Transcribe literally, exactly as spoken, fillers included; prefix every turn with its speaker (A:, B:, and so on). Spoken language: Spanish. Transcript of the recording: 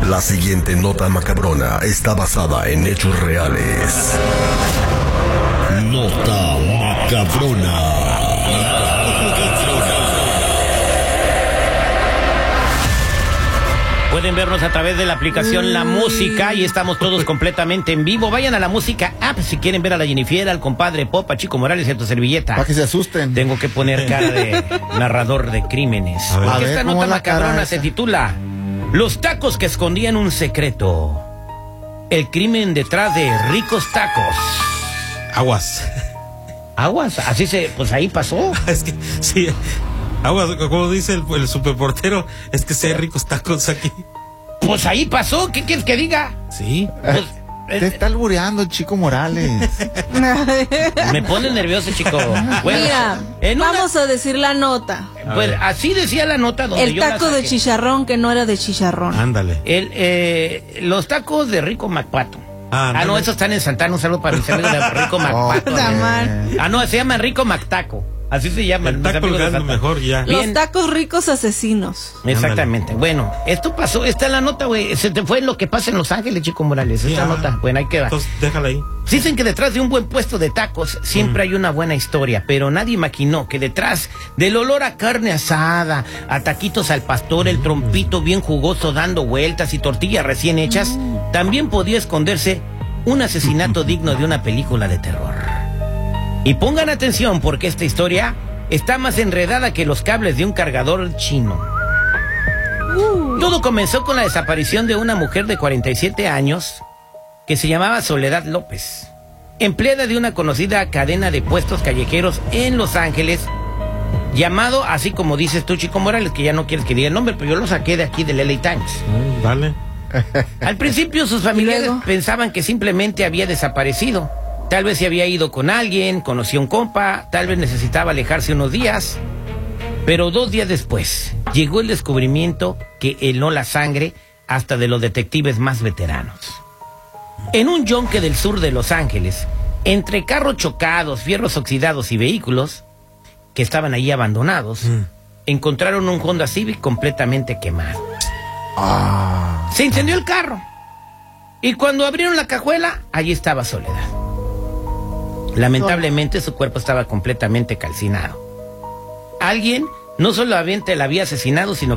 A: La siguiente nota macabrona está basada en hechos reales. Nota macabrona.
B: Pueden vernos a través de la aplicación La Música y estamos todos completamente en vivo. Vayan a La Música app si quieren ver a la Jennifer, al compadre Pop, a Chico Morales y a tu servilleta.
C: Para que se asusten.
B: Tengo que poner cara de narrador de crímenes.
C: A ver.
B: Porque
C: A ver,
B: esta
C: ¿cómo
B: nota
C: es la
B: macabrona
C: cara
B: se
C: esa?
B: titula Los tacos que escondían un secreto. El crimen detrás de ricos tacos.
D: Aguas.
B: Aguas, así se, pues ahí pasó.
D: Es que, sí. Aguas, como dice el, el superportero, es que si hay ricos tacos aquí.
B: Pues ahí pasó, ¿qué quieres que diga?
D: Sí.
B: Pues,
C: Te está albureando el Chico Morales.
B: me pone nervioso, chico. Bueno,
E: Mira,
B: en una-
E: vamos a decir la nota.
B: Pues así decía la nota donde
E: El
B: yo la
E: taco de
B: saqué.
E: chicharrón que no era de chicharrón.
D: Ándale.
B: El, eh, los tacos de Rico Macpato.
D: Ah,
B: Ah, no,
D: no.
B: esos están en Santana. Un saludo para mis amigos de Rico Macpato.
E: Puta madre.
B: Ah, no, se llama Rico Mactaco. Así se llama.
D: Está colgando mejor ya.
B: Bien.
E: Los tacos ricos asesinos.
B: Exactamente. Bueno, esto pasó, esta es la nota, güey. Se te fue lo que pasa en Los Ángeles, Chico Morales. Esta
D: Ya.
B: nota, bueno, ahí queda.
D: Entonces, déjala ahí.
B: Dicen que detrás de un buen puesto de tacos siempre hay una buena historia, pero nadie imaginó que detrás del olor a carne asada, a taquitos al pastor, el trompito bien jugoso dando vueltas y tortillas recién hechas, también podía esconderse un asesinato digno de una película de terror. Y pongan atención porque esta historia está más enredada que los cables de un cargador chino. Todo comenzó con la desaparición de una mujer de cuarenta y siete años que se llamaba Soledad López, empleada de una conocida cadena de puestos callejeros en Los Ángeles, llamado, así como dices tú, Chico Morales, que ya no quieres que diga el nombre, pero yo lo saqué de aquí del L A Times.
D: Mm, Vale.
B: Al principio sus familiares
E: luego?
B: pensaban que simplemente había desaparecido. Tal vez se había ido con alguien, conocía a un compa, tal vez necesitaba alejarse unos días. Pero dos días después llegó el descubrimiento que heló la sangre hasta de los detectives más veteranos. En un yonque del sur de Los Ángeles, entre carros chocados, fierros oxidados y vehículos que estaban ahí abandonados,
D: Mm.
B: encontraron un Honda Civic completamente quemado.
C: Ah.
B: Se incendió el carro. Y cuando abrieron la cajuela, allí estaba Soledad. Lamentablemente su cuerpo estaba completamente calcinado. Alguien no solamente la había asesinado, sino